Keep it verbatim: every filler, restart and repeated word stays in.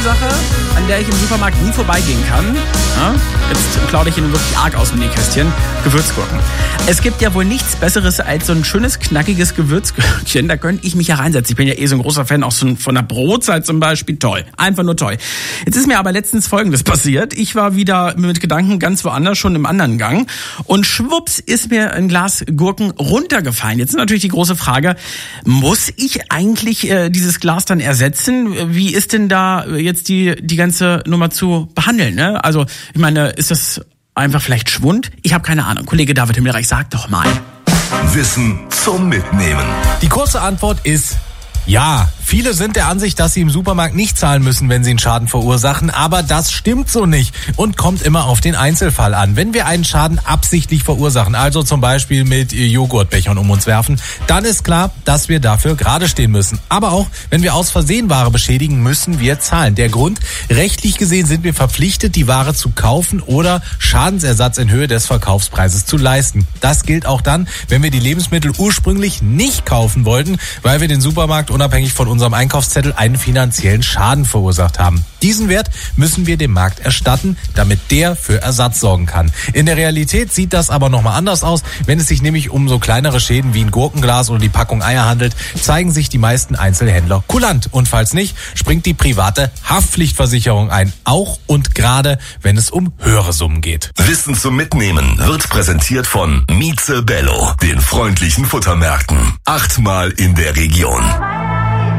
Sache, an der ich im Supermarkt nie vorbeigehen kann. Ja, jetzt plaudere ich Ihnen wirklich arg aus dem Nähkästchen. Gewürzgurken. Es gibt ja wohl nichts Besseres als so ein schönes, knackiges Gewürzgurkchen. Da könnte ich mich ja reinsetzen. Ich bin ja eh so ein großer Fan auch so von der Brotzeit zum Beispiel. Toll. Einfach nur toll. Jetzt ist mir aber letztens Folgendes passiert. Ich war wieder mit Gedanken ganz woanders, schon im anderen Gang. Und schwupps ist mir ein Glas Gurken runtergefallen. Jetzt ist natürlich die große Frage, muss ich eigentlich äh, dieses Glas dann ersetzen? Wie ist denn da jetzt die die ganze Nummer zu behandeln? Ne? Also ich meine, ist das einfach vielleicht Schwund? Ich habe keine Ahnung. Kollege David Himmelreich, sag doch mal. Wissen zum Mitnehmen. Die kurze Antwort ist ja. Viele sind der Ansicht, dass sie im Supermarkt nicht zahlen müssen, wenn sie einen Schaden verursachen, aber das stimmt so nicht und kommt immer auf den Einzelfall an. Wenn wir einen Schaden absichtlich verursachen, also zum Beispiel mit Joghurtbechern um uns werfen, dann ist klar, dass wir dafür gerade stehen müssen. Aber auch, wenn wir aus Versehen Ware beschädigen, müssen wir zahlen. Der Grund, rechtlich gesehen sind wir verpflichtet, die Ware zu kaufen oder Schadensersatz in Höhe des Verkaufspreises zu leisten. Das gilt auch dann, wenn wir die Lebensmittel ursprünglich nicht kaufen wollten, weil wir den Supermarkt unabhängig von unserem Einkaufszettel einen finanziellen Schaden verursacht haben. Diesen Wert müssen wir dem Markt erstatten, damit der für Ersatz sorgen kann. In der Realität sieht das aber nochmal anders aus. Wenn es sich nämlich um so kleinere Schäden wie ein Gurkenglas oder die Packung Eier handelt, zeigen sich die meisten Einzelhändler kulant. Und falls nicht, springt die private Haftpflichtversicherung ein. Auch und gerade, wenn es um höhere Summen geht. Wissen zum Mitnehmen wird präsentiert von Mieze Bello, den freundlichen Futtermärkten. Achtmal in der Region.